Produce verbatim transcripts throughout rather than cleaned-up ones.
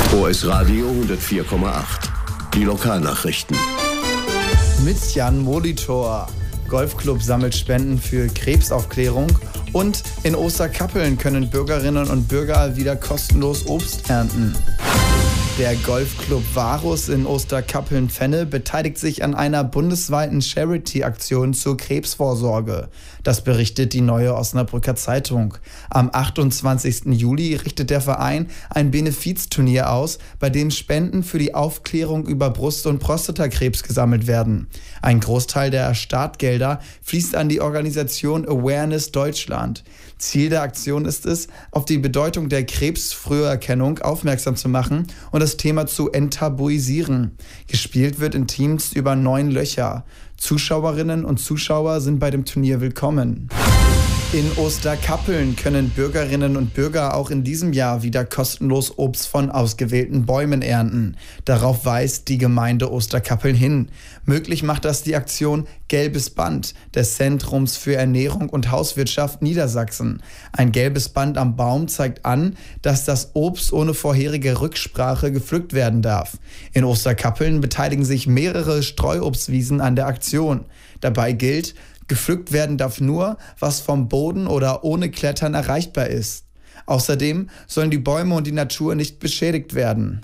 O S Radio hundertvier Komma acht. Die Lokalnachrichten. Mit Jan Molitor. Golfclub sammelt Spenden für Krebsaufklärung. Und in Osterkappeln können Bürgerinnen und Bürger wieder kostenlos Obst ernten. Der Golfclub Varus in Osterkappeln-Fenne beteiligt sich an einer bundesweiten Charity-Aktion zur Krebsvorsorge. Das berichtet die Neue Osnabrücker Zeitung. Am achtundzwanzigsten Juli richtet der Verein ein Benefizturnier aus, bei dem Spenden für die Aufklärung über Brust- und Prostatakrebs gesammelt werden. Ein Großteil der Startgelder fließt an die Organisation Awareness Deutschland. Ziel der Aktion ist es, auf die Bedeutung der Krebsfrüherkennung aufmerksam zu machen und das Thema zu enttabuisieren. Gespielt wird in Teams über neun Löcher. Zuschauerinnen und Zuschauer sind bei dem Turnier willkommen. In Osterkappeln können Bürgerinnen und Bürger auch in diesem Jahr wieder kostenlos Obst von ausgewählten Bäumen ernten. Darauf weist die Gemeinde Osterkappeln hin. Möglich macht das die Aktion Gelbes Band des Zentrums für Ernährung und Hauswirtschaft Niedersachsen. Ein gelbes Band am Baum zeigt an, dass das Obst ohne vorherige Rücksprache gepflückt werden darf. In Osterkappeln beteiligen sich mehrere Streuobstwiesen an der Aktion. Dabei gilt, gepflückt werden darf nur, was vom Boden oder ohne Klettern erreichbar ist. Außerdem sollen die Bäume und die Natur nicht beschädigt werden.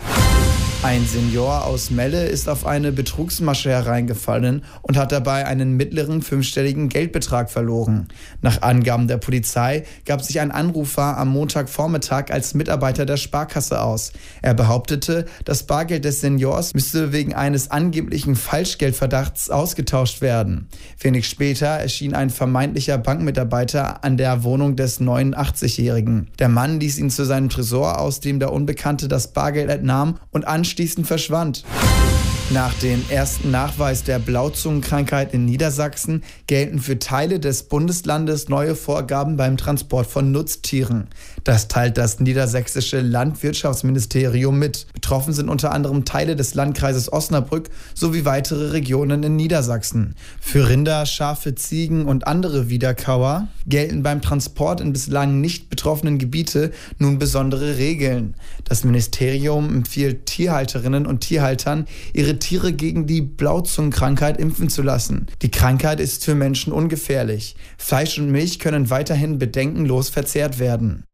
Ein Senior aus Melle ist auf eine Betrugsmasche hereingefallen und hat dabei einen mittleren fünfstelligen Geldbetrag verloren. Nach Angaben der Polizei gab sich ein Anrufer am Montagvormittag als Mitarbeiter der Sparkasse aus. Er behauptete, das Bargeld des Seniors müsste wegen eines angeblichen Falschgeldverdachts ausgetauscht werden. Wenig später erschien ein vermeintlicher Bankmitarbeiter an der Wohnung des neunundachtzigjährigen. Der Mann ließ ihn zu seinem Tresor, aus dem der Unbekannte das Bargeld entnahm und anschließend verschwand. Nach dem ersten Nachweis der Blauzungenkrankheit in Niedersachsen gelten für Teile des Bundeslandes neue Vorgaben beim Transport von Nutztieren. Das teilt das niedersächsische Landwirtschaftsministerium mit. Betroffen sind unter anderem Teile des Landkreises Osnabrück sowie weitere Regionen in Niedersachsen. Für Rinder, Schafe, Ziegen und andere Wiederkauer gelten beim Transport in bislang nicht betroffenen Gebiete nun besondere Regeln. Das Ministerium empfiehlt Tierhalterinnen und Tierhaltern, ihre Tiere gegen die Blauzungenkrankheit impfen zu lassen. Die Krankheit ist für Menschen ungefährlich. Fleisch und Milch können weiterhin bedenkenlos verzehrt werden.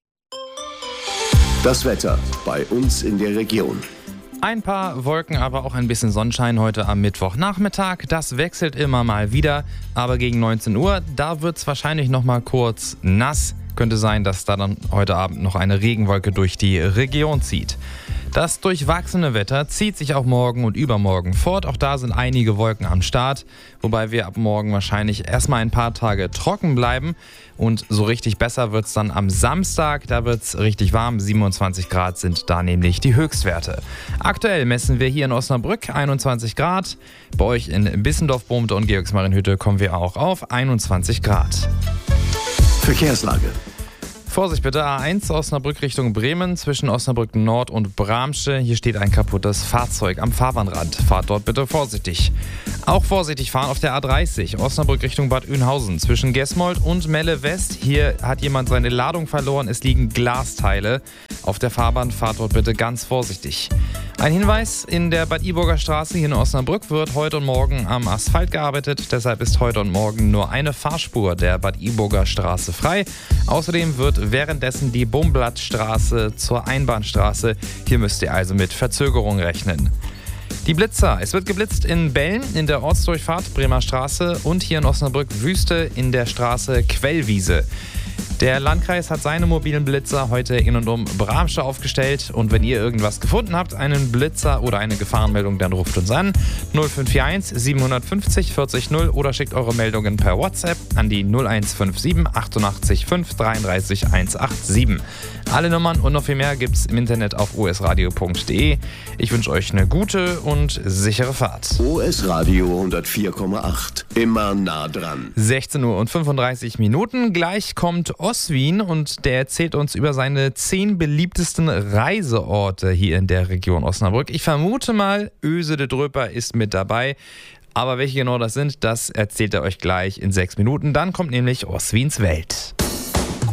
Das Wetter bei uns in der Region. Ein paar Wolken, aber auch ein bisschen Sonnenschein heute am Mittwochnachmittag. Das wechselt immer mal wieder, aber gegen neunzehn Uhr, da wird es wahrscheinlich noch mal kurz nass. Könnte sein, dass da dann heute Abend noch eine Regenwolke durch die Region zieht. Das durchwachsene Wetter zieht sich auch morgen und übermorgen fort. Auch da sind einige Wolken am Start, wobei wir ab morgen wahrscheinlich erstmal ein paar Tage trocken bleiben. Und so richtig besser wird es dann am Samstag. Da wird es richtig warm. siebenundzwanzig Grad sind da nämlich die Höchstwerte. Aktuell messen wir hier in Osnabrück einundzwanzig Grad. Bei euch in Bissendorf, Bohmte und Georgsmarienhütte kommen wir auch auf einundzwanzig Grad. Verkehrslage. Vorsicht bitte, A eins Osnabrück Richtung Bremen zwischen Osnabrück Nord und Bramsche. Hier steht ein kaputtes Fahrzeug am Fahrbahnrand. Fahrt dort bitte vorsichtig. Auch vorsichtig fahren auf der A dreißig Osnabrück Richtung Bad Oeynhausen zwischen Gesmold und Melle West. Hier hat jemand seine Ladung verloren. Es liegen Glasteile auf der Fahrbahn. Fahrt dort bitte ganz vorsichtig. Ein Hinweis: In der Bad Iburger Straße hier in Osnabrück wird heute und morgen am Asphalt gearbeitet. Deshalb ist heute und morgen nur eine Fahrspur der Bad Iburger Straße frei. Außerdem wird währenddessen die Bomblattstraße zur Einbahnstraße. Hier müsst ihr also mit Verzögerung rechnen. Die Blitzer. Es wird geblitzt in Bellen in der Ortsdurchfahrt Bremer Straße und hier in Osnabrück Wüste in der Straße Quellwiese. Der Landkreis hat seine mobilen Blitzer heute in und um Bramsche aufgestellt. Und wenn ihr irgendwas gefunden habt, einen Blitzer oder eine Gefahrenmeldung, dann ruft uns an null fünf vier eins sieben fünf null vierzig null oder schickt eure Meldungen per WhatsApp an die null eins fünf sieben achtundachtzig fünf dreiunddreißig hundertsiebenundachtzig. Alle Nummern und noch viel mehr gibt's im Internet auf o s radio punkt d e. Ich wünsche euch eine gute und sichere Fahrt. O S Radio hundertvier Komma acht. Immer nah dran. sechzehn Uhr und fünfunddreißig Minuten. Gleich kommt Oswin und der erzählt uns über seine zehn beliebtesten Reiseorte hier in der Region Osnabrück. Ich vermute mal, Öse de Dröper ist mit dabei. Aber welche genau das sind, das erzählt er euch gleich in sechs Minuten. Dann kommt nämlich Oswins Welt.